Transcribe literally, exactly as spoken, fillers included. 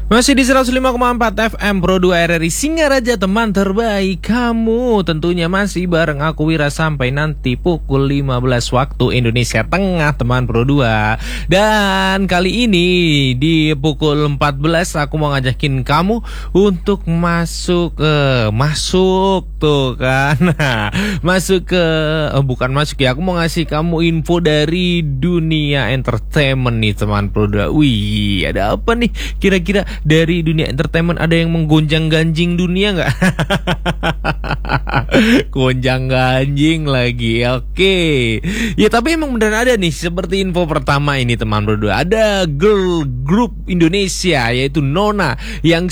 Masih di seratus lima koma empat F M Pro dua R R I Singaraja, teman terbaik kamu. Tentunya masih bareng aku Wira sampai nanti pukul lima belas waktu Indonesia Tengah, teman Pro dua. Dan kali ini di pukul empat belas aku mau ngajakin kamu untuk masuk ke masuk tuh kan. Masuk ke oh, bukan masuk ya, aku mau ngasih kamu info dari dunia entertainment nih, teman Pro dua. Wih, ada apa nih kira-kira dari dunia entertainment? Ada yang menggonjang ganjing dunia nggak? Gonjang ganjing lagi, oke. Ya tapi emang beneran ada nih. Seperti info pertama ini, teman berdua, ada girl group Indonesia yaitu Nona yang